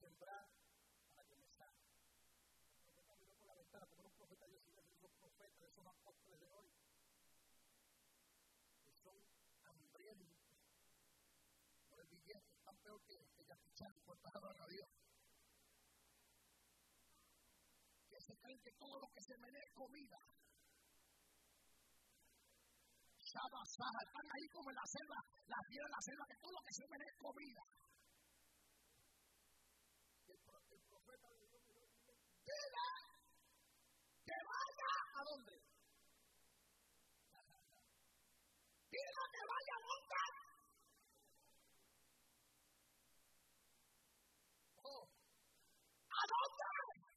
sembrar para que me sane. El profeta miró por la ventana, como un profeta, yo soy de esos profetas, de esos apóstoles de hoy, que son hambrientos. Por el billete, están peor que Jackie Chan, por palabra de Dios. Que se creen que todo lo que se menea es comida. Están ahí como en la selva, las vieron en la selva, que todo lo que se menea es comida.